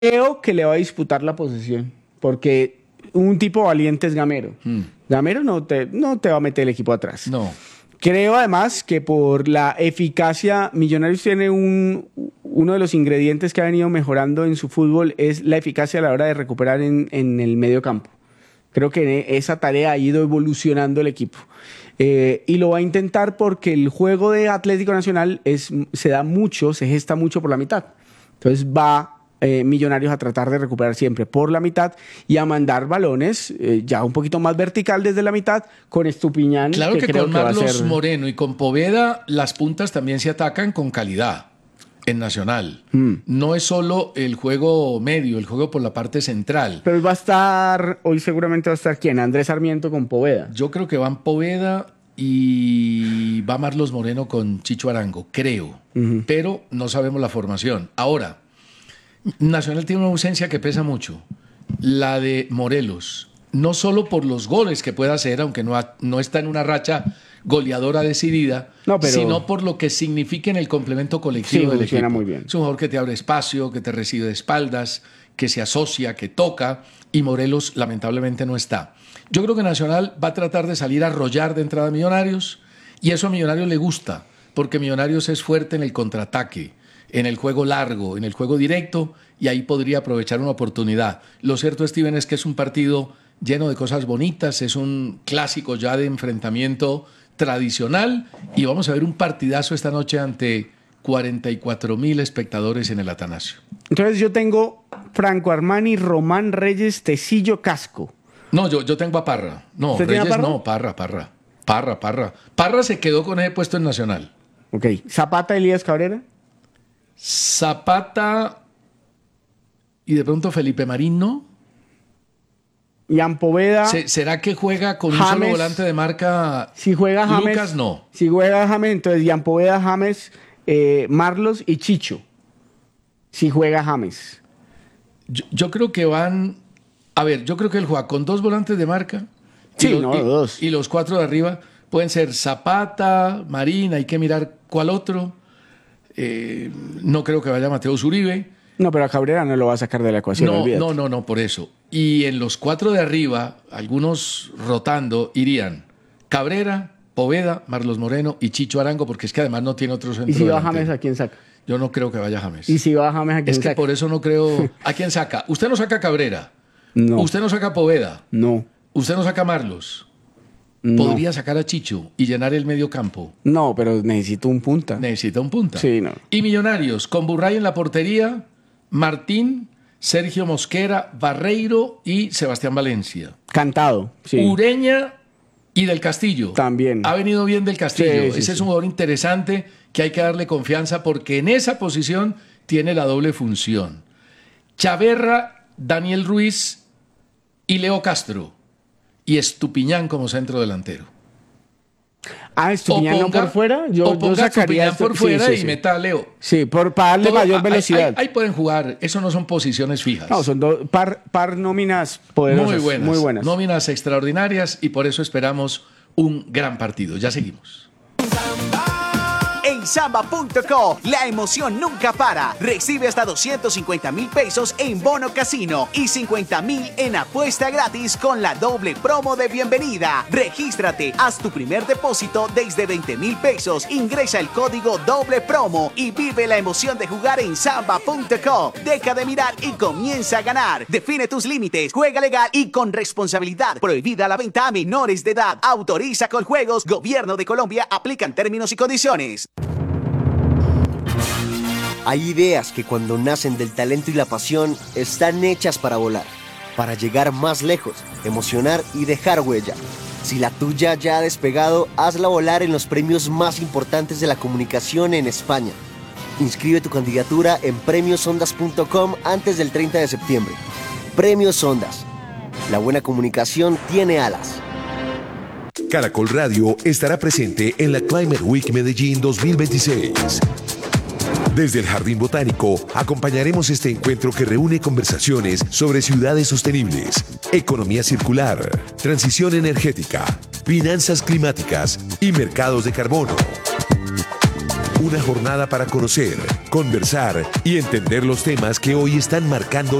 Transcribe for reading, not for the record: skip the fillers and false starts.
Creo que le va a disputar la posesión, porque un tipo valiente es Gamero. Gamero no te va a meter el equipo atrás. No. Creo además que por la eficacia, Millonarios tiene uno de los ingredientes que ha venido mejorando en su fútbol, es la eficacia a la hora de recuperar en el medio campo. Creo que esa tarea ha ido evolucionando el equipo. Y lo va a intentar porque el juego de Atlético Nacional se gesta mucho por la mitad. Entonces va Millonarios a tratar de recuperar siempre por la mitad y a mandar balones ya un poquito más vertical desde la mitad con Estupiñán. Claro que creo con que va a Marlos ser... Moreno y con Poveda las puntas también se atacan con calidad en Nacional. No es solo el juego medio, el juego por la parte central. Pero hoy seguramente va a estar ¿quién? Andrés Sarmiento con Poveda. Yo creo que van Poveda y va Marlos Moreno con Chicho Arango, creo. Pero no sabemos la formación. Ahora, Nacional tiene una ausencia que pesa mucho, la de Morelos. No solo por los goles que pueda hacer, aunque no está en una racha goleadora decidida, sino por lo que significa en el complemento colectivo del equipo. Muy bien. Es un jugador que te abre espacio, que te recibe de espaldas, que se asocia, que toca, y Morelos lamentablemente no está. Yo creo que Nacional va a tratar de salir a arrollar de entrada a Millonarios, y eso a Millonarios le gusta, porque Millonarios es fuerte en el contraataque, en el juego largo, en el juego directo, y ahí podría aprovechar una oportunidad. Lo cierto, Steven, es que es un partido lleno de cosas bonitas, es un clásico ya de enfrentamiento tradicional, y vamos a ver un partidazo esta noche ante 44.000 espectadores en el Atanasio. Entonces yo tengo Franco Armani, Román Reyes, Tecillo, Casco. No, yo tengo a Parra. No, Reyes Parra? no, Parra. Parra se quedó con ese puesto en Nacional. Ok. Zapata, Elías Cabrera. Zapata y de pronto Felipe Marín, ¿no? Ian Poveda. ¿Será que juega con James, un solo volante de marca? Si juega James, Lucas, no. Si juega James, entonces Ian Poveda, James, Marlos y Chicho. Si juega James. Yo creo que van... A ver, yo creo que él juega con 2 volantes de marca. Dos. Y los 4 de arriba pueden ser Zapata, Marín, hay que mirar cuál otro. No creo que vaya Mateo Uribe. No, pero a Cabrera no lo va a sacar de la ecuación. No, por eso. Y en los 4 de arriba, algunos rotando, irían Cabrera, Poveda, Marlos Moreno y Chicho Arango, porque es que además no tiene otro centro. ¿Y si va delantero. James, a quién saca? Yo no creo que vaya James. ¿Y si va James, a quién saca? Es que por eso no creo... ¿A quién saca? Usted no saca a Cabrera. No. Usted no saca a Poveda. No. Usted no saca a Marlos. No. Podría sacar a Chicho y llenar el medio campo. No, pero necesito un punta. Necesita un punta. Sí, no. Y Millonarios, con Burray en la portería, Martín, Sergio Mosquera, Barreiro y Sebastián Valencia. Cantado, sí. Ureña y Del Castillo. También. Ha venido bien Del Castillo. Sí, Ese sí. es un jugador interesante que hay que darle confianza porque en esa posición tiene la doble función. Chaverra, Daniel Ruiz y Leo Castro. Y Estupiñán como centro delantero. Estupiñán no por fuera. Yo sacaría Estupiñán por fuera y meta a Leo. Sí, para darle mayor velocidad. Ahí pueden jugar. Eso no son posiciones fijas. No, son par nóminas poderosas. Muy buenas. Nóminas extraordinarias y por eso esperamos un gran partido. Ya seguimos. En Samba.co, la emoción nunca para. Recibe hasta 250.000 pesos en bono casino y 50.000 en apuesta gratis con la doble promo de bienvenida. Regístrate, haz tu primer depósito desde 20.000 pesos, ingresa el código doble promo y vive la emoción de jugar en Samba.co. Deja de mirar y comienza a ganar. Define tus límites, juega legal y con responsabilidad. Prohibida la venta a menores de edad. Autoriza con juegos. Gobierno de Colombia. Aplican términos y condiciones. Hay ideas que cuando nacen del talento y la pasión están hechas para volar, para llegar más lejos, emocionar y dejar huella. Si la tuya ya ha despegado, hazla volar en los premios más importantes de la comunicación en España. Inscribe tu candidatura en premiosondas.com antes del 30 de septiembre. Premios Ondas. La buena comunicación tiene alas. Caracol Radio estará presente en la Climate Week Medellín 2026. Desde el Jardín Botánico acompañaremos este encuentro que reúne conversaciones sobre ciudades sostenibles, economía circular, transición energética, finanzas climáticas y mercados de carbono. Una jornada para conocer, conversar y entender los temas que hoy están marcando